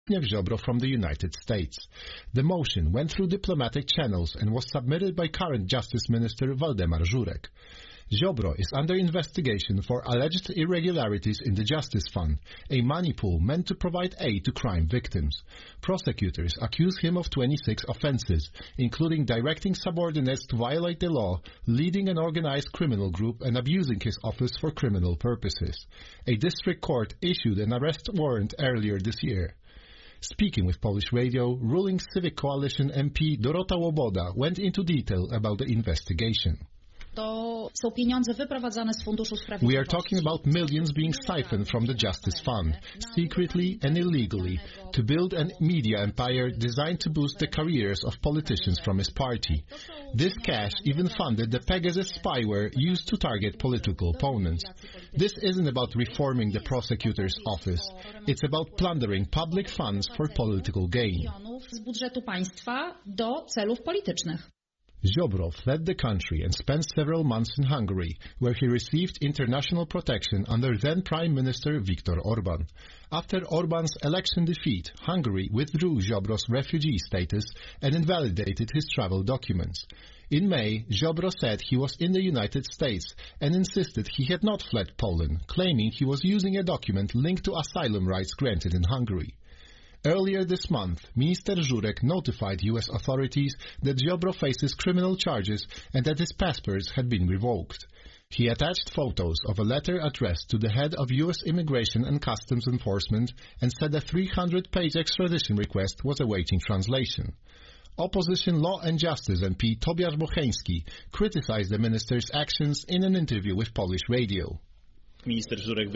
Zbigniew Ziobro from the United States. The motion went through diplomatic channels and was submitted by current Justice Minister Waldemar Żurek. Ziobro is under investigation for alleged irregularities in the Justice Fund, a money pool meant to provide aid to crime victims. Prosecutors accuse him of 26 offenses, including directing subordinates to violate the law, leading an organized criminal group, and abusing his office for criminal purposes. A district court issued an arrest warrant earlier this year. Speaking with Polish Radio, ruling Civic Coalition MP Dorota Łoboda went into detail about the investigation. We are talking about millions being siphoned from the Justice Fund, secretly and illegally, to build a media empire designed to boost the careers of politicians from his party. This cash even funded the Pegasus spyware used to target political opponents. This isn't about reforming the prosecutor's office. It's about plundering public funds for political gain. Ziobro fled the country and spent several months in Hungary, where he received international protection under then-Prime Minister Viktor Orban. After Orban's election defeat, Hungary withdrew Ziobro's refugee status and invalidated his travel documents. In May, Ziobro said he was in the United States and insisted he had not fled Poland, claiming he was using a document linked to asylum rights granted in Hungary. Earlier this month, Minister Żurek notified U.S. authorities that Ziobro faces criminal charges and that his passports had been revoked. He attached photos of a letter addressed to the head of U.S. Immigration and Customs Enforcement and said a 300-page extradition request was awaiting translation. Opposition Law and Justice MP Tobiasz Bocheński criticized the minister's actions in an interview with Polish Radio. Minister Żurek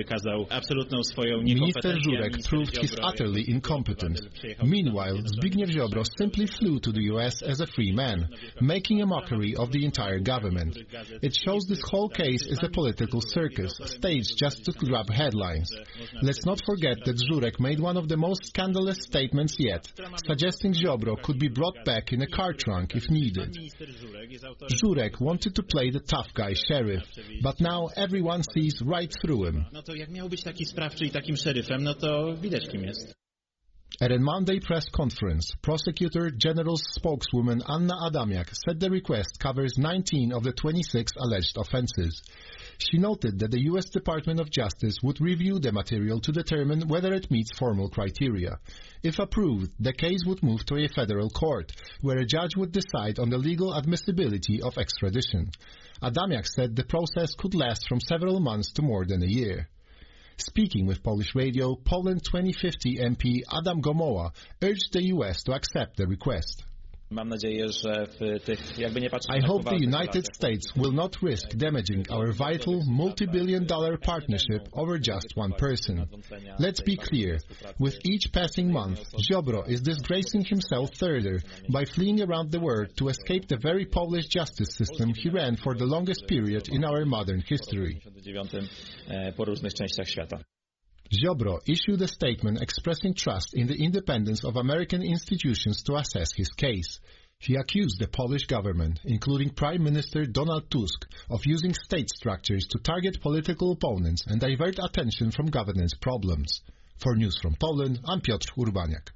proved his utterly incompetence. Meanwhile, Zbigniew Ziobro simply flew to the US as a free man, making a mockery of the entire government. It shows this whole case is a political circus, staged just to grab headlines. Let's not forget that Żurek made one of the most scandalous statements yet, suggesting Ziobro could be brought back in a car trunk if needed. Żurek wanted to play the tough guy sheriff, but now everyone sees right through him. At a Monday press conference, Prosecutor General's spokeswoman Anna Adamiak said the request covers 19 of the 26 alleged offenses. She noted that the U.S. Department of Justice would review the material to determine whether it meets formal criteria. If approved, the case would move to a federal court, where a judge would decide on the legal admissibility of extradition. Adamiak said the process could last from several months to more than a year. Speaking with Polish Radio, Poland 2050 MP Adam Gomoła urged the U.S. to accept the request. I hope the United States will not risk damaging our vital multi-billion-dollar partnership over just one person. Let's be clear, with each passing month, Ziobro is disgracing himself further by fleeing around the world to escape the very Polish justice system he ran for the longest period in our modern history. Ziobro issued a statement expressing trust in the independence of American institutions to assess his case. He accused the Polish government, including Prime Minister Donald Tusk, of using state structures to target political opponents and divert attention from governance problems. For News from Poland, I'm Piotr Urbaniak.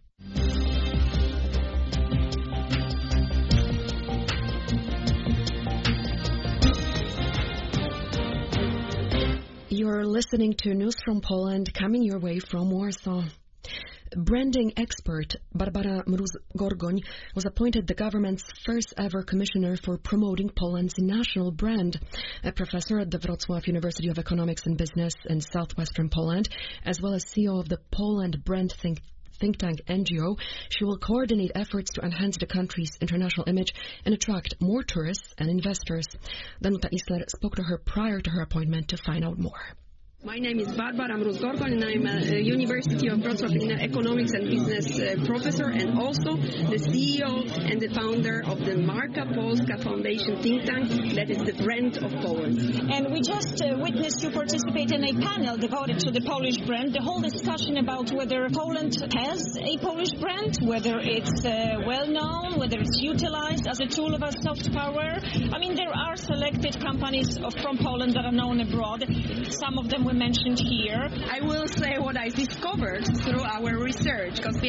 You're listening to News from Poland, coming your way from Warsaw. Branding expert Barbara Mróz-Gorgoń was appointed the government's first-ever commissioner for promoting Poland's national brand. A professor at the Wrocław University of Economics and Business in southwestern Poland, as well as CEO of the Poland Brand think tank NGO, she will coordinate efforts to enhance the country's international image and attract more tourists and investors. Danuta Isler spoke to her prior to her appointment to find out more. My name is Barbara Mróz-Gorgoń and I'm a University of Wrocław Economics and Business professor and also the CEO and the founder of the Marka Polska Foundation think tank, that is the brand of Poland. And we just witnessed you participate in a panel devoted to the Polish brand, the whole discussion about whether Poland has a Polish brand, whether it's well known, whether it's utilized as a tool of a soft power. I mean, there are selected companies from Poland that are known abroad. Some of them were mentioned here. I will say what I discovered through our research, because we are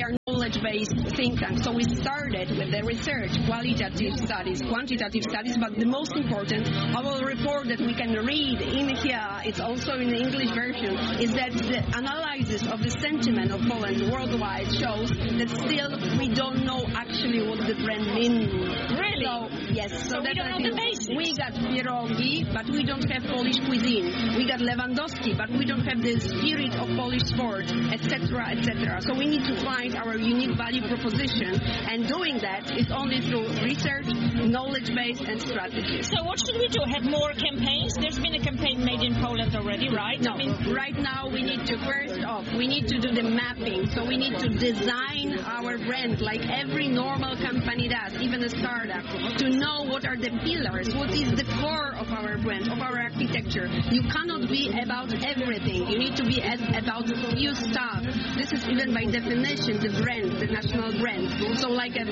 knowledge-based think tank. So we started with the research, qualitative studies, quantitative studies, but the most important, our report that we can read in here, it's also in the English version, is that the analysis of the sentiment of Poland worldwide shows that still we don't know actually what the brand means. Really? So, yes. So we don't know the basics. We got pierogi, but we don't have Polish cuisine. We got Lewandowski, but we don't have the spirit of Polish sport, etc., etc. So we need to find our unique value proposition, and doing that is only through research, knowledge-based, and strategy. So what should we do? Have more campaigns? There's been a campaign made in Poland already, right? No, right now we need to, first off, we need to do the mapping. So we need to design our brand like every normal company does, even a startup, to know what are the pillars, what is the core of our brand, of our architecture. You cannot be about everything. You need to be about few stuff. This is even by definition the brand, the national brand. So like a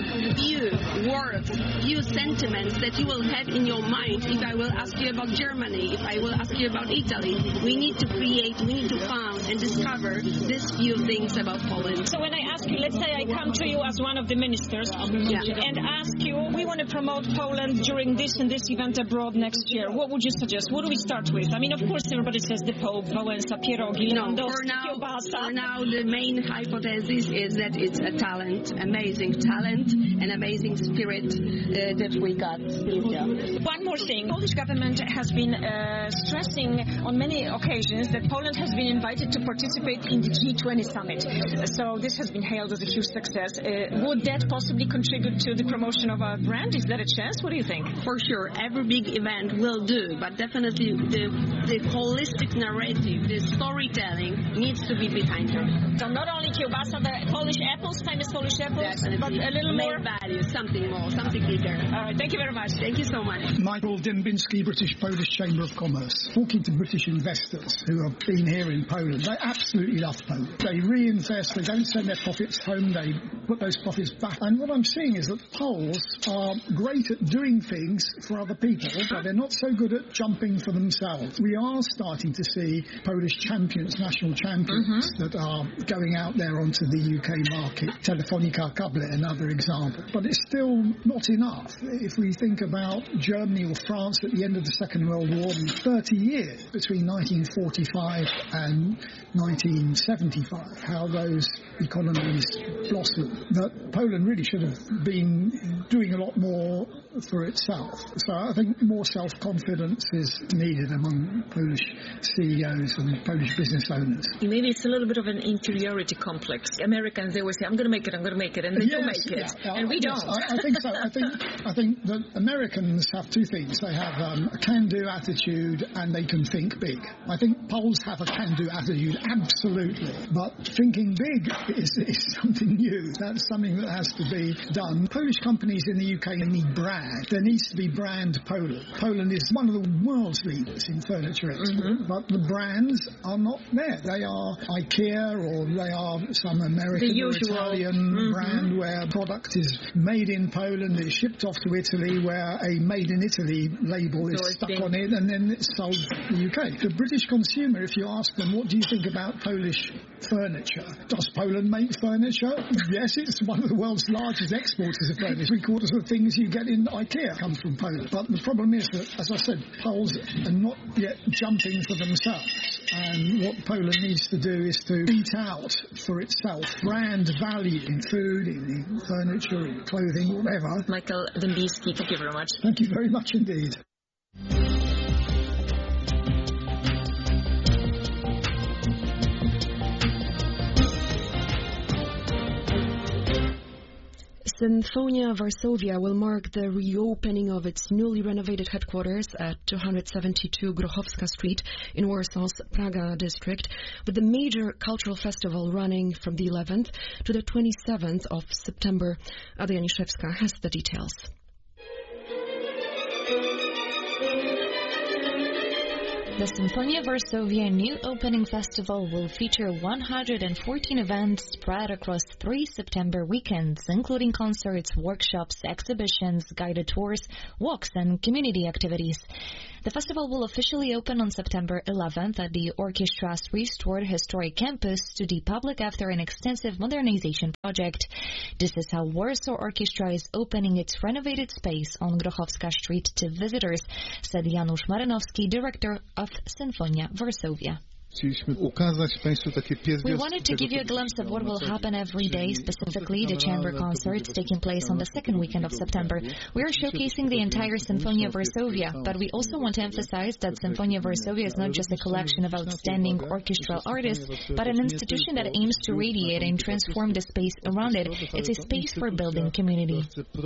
few words, few sentiments that you will have in your mind if I will ask you about Germany, if I will ask you about Italy. We need to create, we need to found and discover these few things about Poland. So when I ask you, let's say I come to you as one of the ministers and ask you, we want to promote Poland during this and this event abroad next year. What would you suggest? What do we start with? I mean, of course, everybody says the Pope, Wałęsa, pierogi, for now, the main hypothesis is that it's a talent, amazing talent, and amazing spirit that we got. One more thing. Polish government has been stressing on many occasions that Poland has been invited to participate in the G20 summit. So this has been hailed as a huge success. Would that possibly contribute to the promotion of our brand? Is that a chance? What do you think? For sure. Every big event will do, but definitely the holistic narrative, the storytelling needs to be behind it. So not only kielbasa, the Polish apples, famous Polish apples, definitely. But a little more value, something more, something bigger. All right, thank you very much. Thank you so much. Michael Dębiński, British-Polish Chamber of Commerce. Talking to British investors who have been here in Poland, they absolutely love Poland. They reinvest, they don't send their profits home, they put those profits back. And what I'm seeing is that Poles are great at doing things for other people, but they're not so good at jumping for themselves. We are starting to see Polish champions, national champions, that are going out there onto the UK market. Telefonica Cable, another example. But it's still not enough. If we think about Germany or France at the end of the Second World War, 30 years between 1945 and 1975, how those economies blossomed. That Poland really should have been doing a lot more for itself. So I think more self-confidence is needed among Polish CEOs and Polish business owners. Maybe it's a little bit of an inferiority complex. Americans, they always say, I'm going to make it, and they do make it. And we don't. I think so. I think that Americans have two things. They have a can-do attitude and they can think big. I think Poles have a can-do attitude, absolutely. But thinking big is something new. That's something that has to be done. Polish companies in the UK need brand. There needs to be brand Poland. Poland is one of the world's leaders in furniture export, but the brands are not there. They are IKEA or they are some American or Italian brand where product is made in Poland, is shipped off to Italy, where a made in Italy label is stuck on it, and then it's sold in the UK. The British consumer, if you ask them, what do you think about Polish furniture? Does Poland make furniture? Yes, it's one of the world's largest exporters of furniture. 3/4 of the things you get in IKEA come from Poland. But the problem is that, as I said, Poles are not yet jumping for themselves. And what Poland needs to do is to beat out for itself brand value in food, in furniture, in clothing, whatever. Michael Dębiński, thank you very much. Thank you very much indeed. Sinfonia Varsovia will mark the reopening of its newly renovated headquarters at 272 Grochowska Street in Warsaw's Praga district, with the major cultural festival running from the 11th to the 27th of September. Ada Janiszewska has the details. The Sinfonia Varsovia New Opening Festival will feature 114 events spread across 3 September weekends, including concerts, workshops, exhibitions, guided tours, walks, and community activities. The The festival will officially open on September 11th at the orchestra's restored historic campus to the public after an extensive modernization project. This is how Warsaw Orchestra is opening its renovated space on Grochowska Street to visitors, said Janusz Marynowski, director of Sinfonia Varsovia. We wanted to give you a glimpse of what will happen every day, specifically the chamber concerts taking place on the second weekend of September. We are showcasing the entire Sinfonia Varsovia, but we also want to emphasize that Sinfonia Varsovia is not just a collection of outstanding orchestral artists, but an institution that aims to radiate and transform the space around it. It's a space for building community.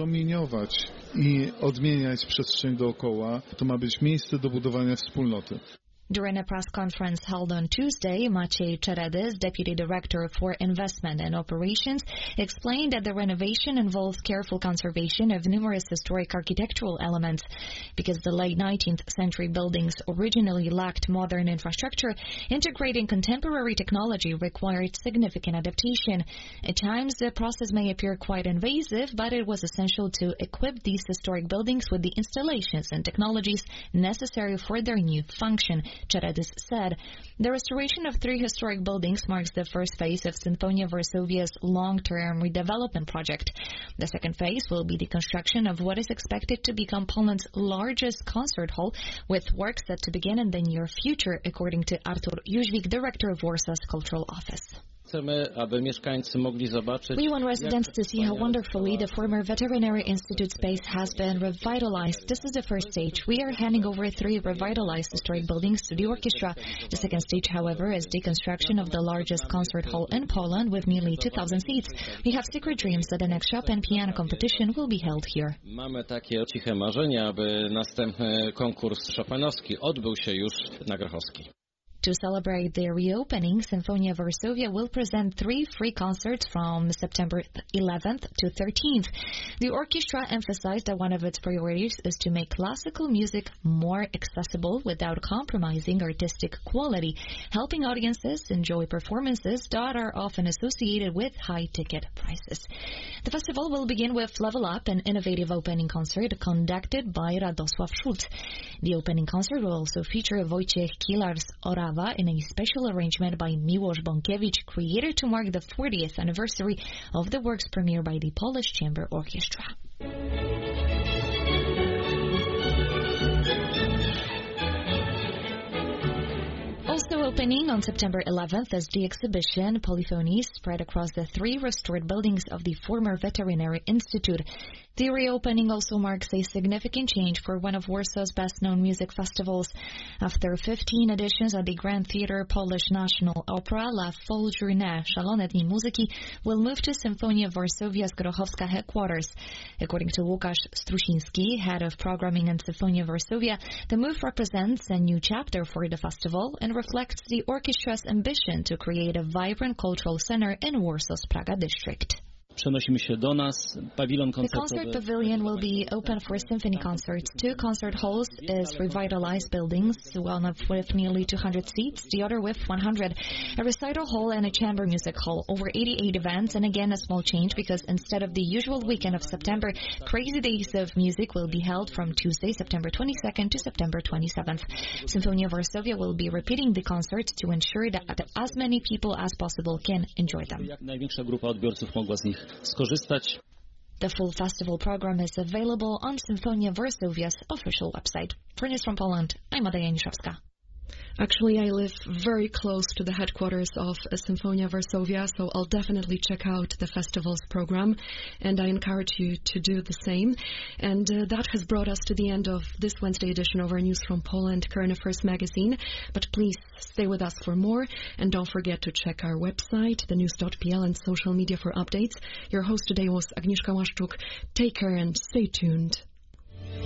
During a press conference held on Tuesday, Maciej Czeredys, Deputy Director for Investment and Operations, explained that the renovation involves careful conservation of numerous historic architectural elements. Because the late 19th century buildings originally lacked modern infrastructure, integrating contemporary technology required significant adaptation. At times, the process may appear quite invasive, but it was essential to equip these historic buildings with the installations and technologies necessary for their new function. Czeredys said. The restoration of 3 historic buildings marks the first phase of Sinfonia Varsovia's long-term redevelopment project. The second phase will be the construction of what is expected to become Poland's largest concert hall, with work set to begin in the near future, according to Artur Jóźwik, director of Warsaw's Cultural Office. We want residents to see how wonderfully the former Veterinary Institute space has been revitalized. This is the first stage. We are handing over 3 revitalized historic buildings to the orchestra. The second stage, however, is the construction of the largest concert hall in Poland with nearly 2,000 seats. We have secret dreams that the next Chopin piano competition will be held here. Mamy takie ciche marzenia, aby następny konkurs chopinowski odbył się już na Grochowskiej. To celebrate their reopening, Sinfonia Varsovia will present 3 free concerts from September 11th to 13th. The orchestra emphasized that one of its priorities is to make classical music more accessible without compromising artistic quality, helping audiences enjoy performances that are often associated with high ticket prices. The festival will begin with Level Up, an innovative opening concert conducted by Radosław Schulz. The opening concert will also feature Wojciech Kilar's Orawa in a special arrangement by Miłosz Bąkiewicz, created to mark the 40th anniversary of the work's premiere by the Polish Chamber Orchestra. Also opening on September 11th is the exhibition Polyphonies, spread across the 3 restored buildings of the former Veterinary Institute. The reopening also marks a significant change for one of Warsaw's best-known music festivals. After 15 editions at the Grand Theatre Polish National Opera, La Folle Journée, Szalone Dni Muzyki, will move to Sinfonia Varsovia's Grochowska headquarters. According to Łukasz Strusiński, head of programming in Sinfonia Varsovia, the move represents a new chapter for the festival and reflects the orchestra's ambition to create a vibrant cultural center in Warsaw's Praga district. The concert pavilion will be open for symphony concerts. 2 concert halls is revitalized buildings, one with nearly 200 seats, the other with 100. A recital hall and a chamber music hall, over 88 events, and again a small change because instead of the usual weekend of September, Crazy Days of Music will be held from Tuesday, September 22nd to September 27th. Sinfonia Varsovia will be repeating the concerts to ensure that as many people as possible can enjoy them. The full festival program is available on Sinfonia Varsovia's official website. For News from Poland, I'm Ada Janiszewska. Actually, I live very close to the headquarters of Sinfonia Varsovia, so I'll definitely check out the festival's program, and I encourage you to do the same. And that has brought us to the end of this Wednesday edition of our News from Poland Current Affairs magazine. But please stay with us for more, and don't forget to check our website, thenews.pl, and social media for updates. Your host today was Agnieszka Łaszczuk. Take care and stay tuned.